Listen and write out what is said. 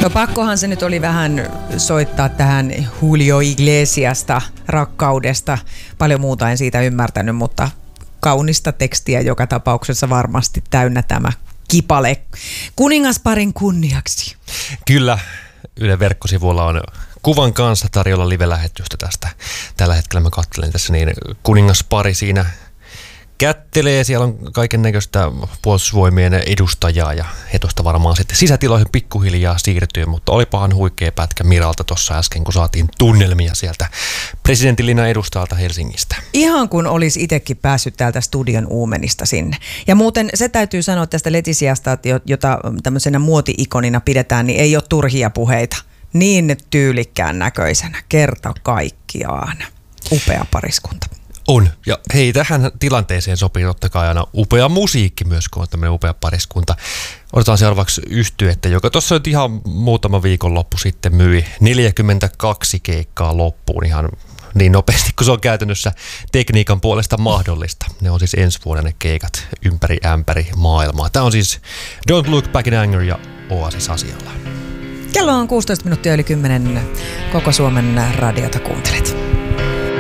No pakkohan se nyt oli vähän soittaa tähän Julio Iglesiasta, rakkaudesta. Paljon muuta en siitä ymmärtänyt, mutta kaunista tekstiä joka tapauksessa varmasti täynnä tämä kipale kuningasparin kunniaksi. Kyllä, Yle verkkosivuilla on kuvan kanssa tarjolla live-lähetystä tästä. Tällä hetkellä mä katselen tässä, niin kuningaspari siinä kättelee. Siellä on kaiken näköistä puolustusvoimien edustajaa ja he tuosta varmaan sitten sisätiloihin pikkuhiljaa siirtyy, mutta olipahan huikea pätkä Miralta tuossa äsken, kun saatiin tunnelmia sieltä presidentinlinnan edustajalta Helsingistä. Ihan kun olisi itsekin päässyt täältä studion uumenista sinne. Ja muuten se täytyy sanoa tästä Letisiasta, jota tämmöisenä muoti-ikonina pidetään, niin ei ole turhia puheita. Niin tyylikkään näköisenä kerta kaikkiaan. Upea pariskunta. On. Ja hei, tähän tilanteeseen sopii totta kai aina upea musiikki myös, kun on tämmöinen upea pariskunta. Otetaan seuraavaksi yhtyettä, joka tuossa nyt ihan muutama viikonloppu sitten myi 42 keikkaa loppuun ihan niin nopeasti, kun se on käytännössä tekniikan puolesta mahdollista. Ne on siis ensi vuoden ne keikat ympäri ämpäri maailmaa. Tämä on siis Don't Look Back in Anger ja Oasis asialla. Kello on 16 minuuttia yli 10. Koko Suomen radiota kuuntelet.